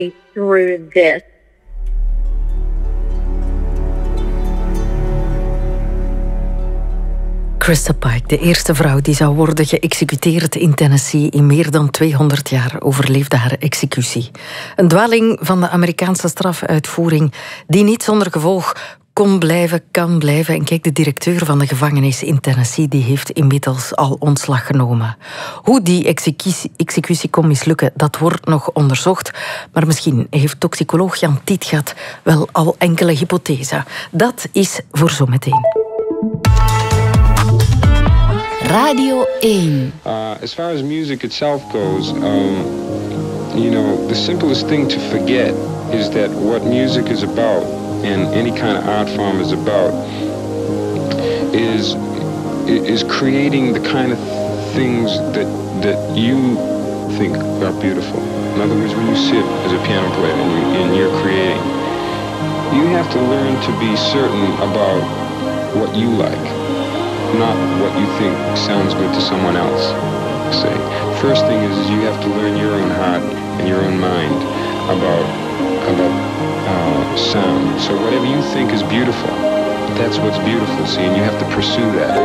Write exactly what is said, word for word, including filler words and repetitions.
through this. Krista Pike, de eerste vrouw die zou worden geëxecuteerd in Tennessee. In meer dan tweehonderd jaar overleefde haar executie. Een dwaling van de Amerikaanse strafuitvoering die niet zonder gevolg kon blijven, kan blijven. En kijk, de directeur van de gevangenis in Tennessee die heeft inmiddels al ontslag genomen. Hoe die executie, executie kon mislukken, dat wordt nog onderzocht. Maar misschien heeft toxicoloog Jan Tietgat wel al enkele hypothesen. Dat is voor zometeen. Radio één. Uh, as far as music itself goes, um, you know, the simplest thing to forget is that what music is about, and any kind of art form is about, is is creating the kind of things that that you think are beautiful. In other words, when you sit as a piano player and, you, and you're creating, you have to learn to be certain about what you like, not what you think sounds good to someone else. Say, first thing is, is you have to learn your own heart and your own mind about about uh, sound. So whatever you think is beautiful, that's what's beautiful. See, and you have to pursue that.